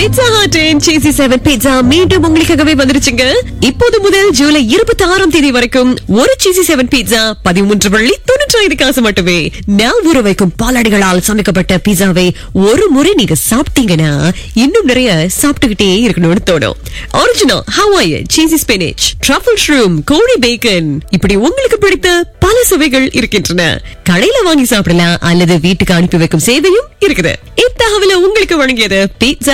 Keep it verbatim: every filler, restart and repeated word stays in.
Pizza ஹட்டின் சீசி seven pizza மீண்டும் உங்களுக்காகவே வந்துருச்சுங்க. இப்போது முதல் ஜூலை இருபத்தி ஆறாம் தேதி வரைக்கும் ஒரு சீசி செவன் பீட்சா பதிமூன்று வள்ளி தொண்ணூற்றி ஐந்து காசு மட்டுமே. நாள் ஊற வைக்கும் பாலாடைகளால் சமைக்கப்பட்ட பீட்சாவை ஒரு முறை நீங்க சாப்பிட்டீங்கன்னா இன்னும் நிறைய சாப்பிட்டுக்கிட்டே இருக்கணும்னு தோணும். Original Hawaii சீசி spinach, truffle shroom, கோழி பேக்கன், இப்படி உங்களுக்கு பிடித்த பல சுவைகள் இருக்கின்றன. கடையில வாங்கி சாப்பிடலாம் அல்லது வீட்டுக்கு அனுப்பி வைக்கும் சேவையும் இருக்குது. இத்தகவலை உங்களுக்கு வழங்கியது பீட்சா